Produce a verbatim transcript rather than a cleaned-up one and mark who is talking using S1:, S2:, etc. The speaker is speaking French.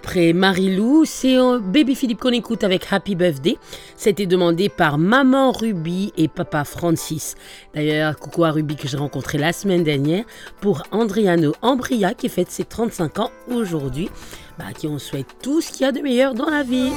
S1: après Marie-Lou, c'est un Baby Philippe qu'on écoute avec Happy Birthday. C'était demandé par Maman Ruby et Papa Francis. D'ailleurs, coucou à Ruby que j'ai rencontré la semaine dernière pour Andriano Ambria qui fête ses trente-cinq ans aujourd'hui. Bah, qui on souhaite tout ce qu'il y a de meilleur dans la vie.